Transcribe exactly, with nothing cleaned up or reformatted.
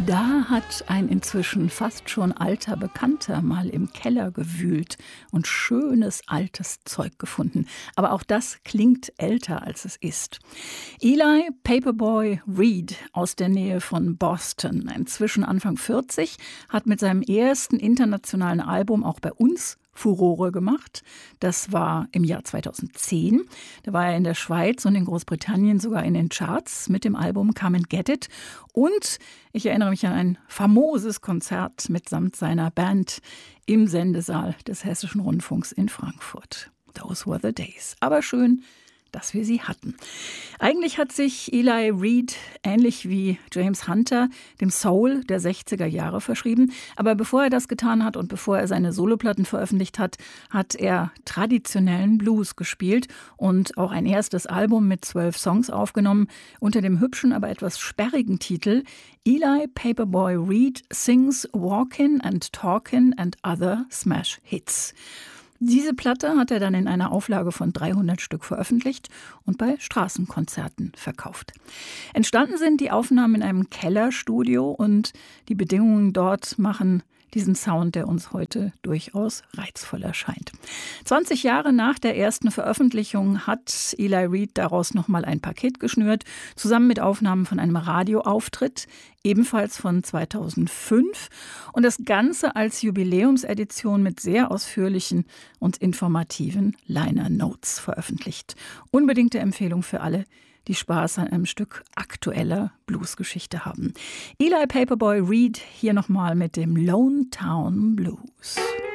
Da hat ein inzwischen fast schon alter Bekannter mal im Keller gewühlt und schönes altes Zeug gefunden. Aber auch das klingt älter, als es ist. Eli Paperboy Reed aus der Nähe von Boston, inzwischen Anfang vierzig, hat mit seinem ersten internationalen Album auch bei uns Furore gemacht. Das war im Jahr zweitausendzehn. Da war er in der Schweiz und in Großbritannien sogar in den Charts mit dem Album Come and Get It. Und ich erinnere mich an ein famoses Konzert mitsamt seiner Band im Sendesaal des Hessischen Rundfunks in Frankfurt. Those were the days. Aber schön, dass wir sie hatten. Eigentlich hat sich Eli Reed ähnlich wie James Hunter dem Soul der sechziger Jahre verschrieben. Aber bevor er das getan hat und bevor er seine Soloplatten veröffentlicht hat, hat er traditionellen Blues gespielt und auch ein erstes Album mit zwölf Songs aufgenommen unter dem hübschen, aber etwas sperrigen Titel Eli Paperboy Reed Sings Walkin' and Talkin' and Other Smash Hits. Diese Platte hat er dann in einer Auflage von dreihundert Stück veröffentlicht und bei Straßenkonzerten verkauft. Entstanden sind die Aufnahmen in einem Kellerstudio und die Bedingungen dort machen diesen Sound, der uns heute durchaus reizvoll erscheint. zwanzig Jahre nach der ersten Veröffentlichung hat Eli Reed daraus nochmal ein Paket geschnürt, zusammen mit Aufnahmen von einem Radioauftritt, ebenfalls von zweitausendfünf. Und das Ganze als Jubiläumsedition mit sehr ausführlichen und informativen Liner Notes veröffentlicht. Unbedingte Empfehlung für alle, die Spaß an einem Stück aktueller Bluesgeschichte haben. Eli Paperboy Reed hier nochmal mit dem Lone Town Blues.